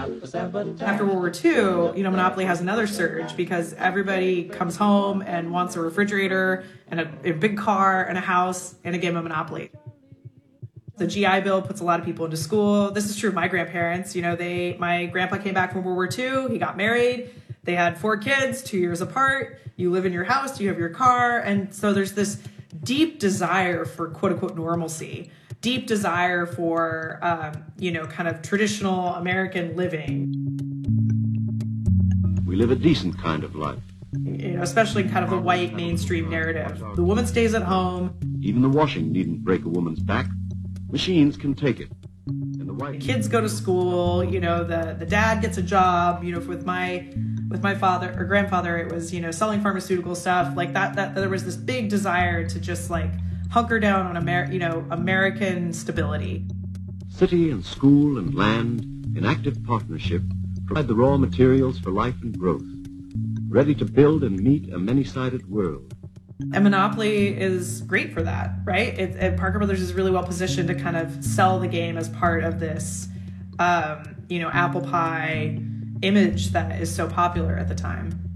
After World War II, Monopoly has another surge because everybody comes home and wants a refrigerator and a big car and a house and a game of Monopoly. The GI Bill puts a lot of people into school. This is true of my grandparents. My grandpa came back from World War II. He got married. They had 4 kids, 2 years apart. You live in your house. You have your car. And so there's this deep desire for quote unquote normalcy, deep desire for, kind of traditional American living. We live a decent kind of life. Especially kind of the white mainstream narrative. The woman stays at home. Even the washing needn't break a woman's back. Machines can take it. And the kids go to school. The dad gets a job. With my father or grandfather, it was selling pharmaceutical stuff like that. There was this big desire to just like hunker down on American stability. City and school and land in active partnership provide the raw materials for life and growth, ready to build and meet a many-sided world. And Monopoly is great for that, right? Parker Brothers is really well positioned to kind of sell the game as part of this, apple pie image that is so popular at the time.